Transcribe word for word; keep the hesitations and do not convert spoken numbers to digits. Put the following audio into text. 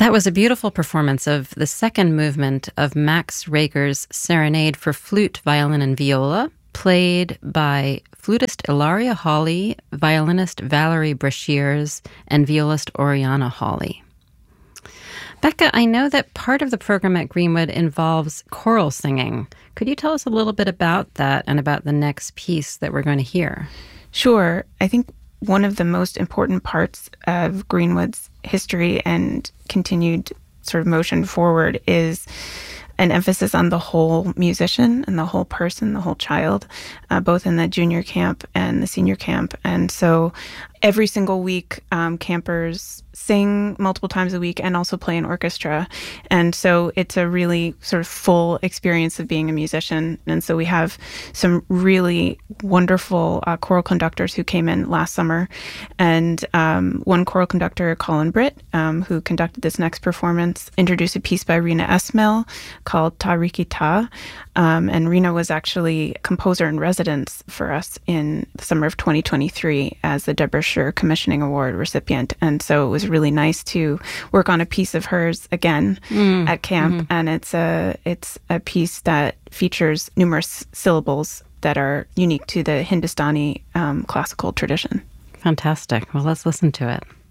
That was a beautiful performance of the second movement of Max Reger's Serenade for Flute, Violin, and Viola, played by flutist Ilaria Hawley, violinist Valerie Brashears, and violist Oriana Hawley. Becca, I know that part of the program at Greenwood involves choral singing. Could you tell us a little bit about that and about the next piece that we're going to hear? Sure. I think one of the most important parts of Greenwood's history and continued sort of motion forward is an emphasis on the whole musician and the whole person, the whole child, uh, both in the junior camp and the senior camp. And so every single week, um, campers sing multiple times a week and also play in orchestra. And so it's a really sort of full experience of being a musician. And so we have some really wonderful uh, choral conductors who came in last summer. And um, one choral conductor, Colin Britt, um, who conducted this next performance, introduced a piece by Rina Esmail called Ta Riki Ta. Um, and Rina was actually composer in residence for us in the summer of twenty twenty-three as the Deborah Scher Commissioning Award recipient. And so it was really nice to work on a piece of hers again mm. at camp. Mm-hmm. And it's a, it's a piece that features numerous syllables that are unique to the Hindustani um, classical tradition. Fantastic. Well, let's listen to it.